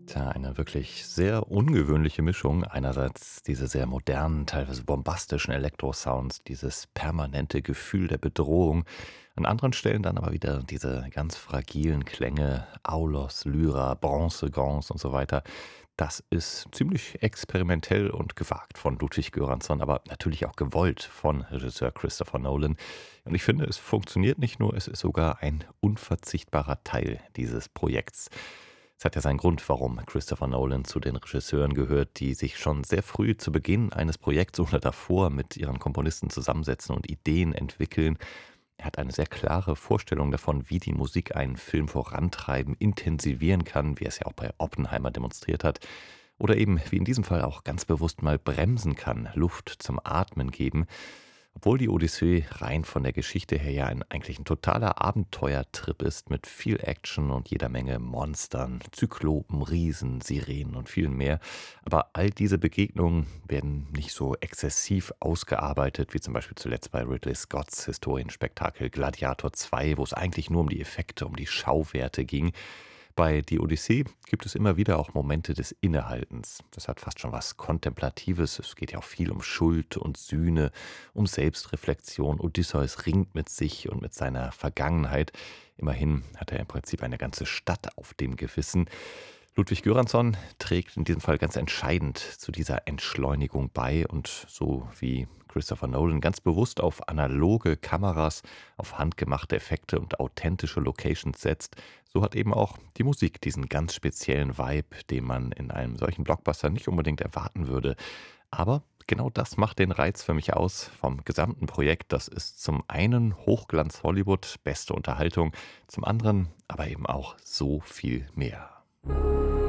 Tja, eine wirklich sehr ungewöhnliche Mischung. Einerseits diese sehr modernen, teilweise bombastischen Elektrosounds, dieses permanente Gefühl der Bedrohung. An anderen Stellen dann aber wieder diese ganz fragilen Klänge, Aulos, Lyra, Bronzegongs und so weiter. Das ist ziemlich experimentell und gewagt von Ludwig Göransson, aber natürlich auch gewollt von Regisseur Christopher Nolan. Und ich finde, es funktioniert nicht nur, es ist sogar ein unverzichtbarer Teil dieses Projekts. Es hat ja seinen Grund, warum Christopher Nolan zu den Regisseuren gehört, die sich schon sehr früh zu Beginn eines Projekts oder davor mit ihren Komponisten zusammensetzen und Ideen entwickeln. Er hat eine sehr klare Vorstellung davon, wie die Musik einen Film vorantreiben, intensivieren kann, wie er es ja auch bei Oppenheimer demonstriert hat. Oder eben, wie in diesem Fall auch ganz bewusst mal bremsen kann, Luft zum Atmen geben. Obwohl die Odyssee rein von der Geschichte her ja eigentlich ein totaler Abenteuertrip ist mit viel Action und jeder Menge Monstern, Zyklopen, Riesen, Sirenen und viel mehr. Aber all diese Begegnungen werden nicht so exzessiv ausgearbeitet, wie zum Beispiel zuletzt bei Ridley Scotts Historienspektakel Gladiator 2, wo es eigentlich nur um die Effekte, um die Schauwerte ging. Bei Die Odyssee gibt es immer wieder auch Momente des Innehaltens. Das hat fast schon was Kontemplatives. Es geht ja auch viel um Schuld und Sühne, um Selbstreflexion. Odysseus ringt mit sich und mit seiner Vergangenheit. Immerhin hat er im Prinzip eine ganze Stadt auf dem Gewissen. Ludwig Göransson trägt in diesem Fall ganz entscheidend zu dieser Entschleunigung bei und so wie Christopher Nolan ganz bewusst auf analoge Kameras, auf handgemachte Effekte und authentische Locations setzt, so hat eben auch die Musik diesen ganz speziellen Vibe, den man in einem solchen Blockbuster nicht unbedingt erwarten würde. Aber genau das macht den Reiz für mich aus vom gesamten Projekt. Das ist zum einen Hochglanz Hollywood, beste Unterhaltung, zum anderen aber eben auch so viel mehr.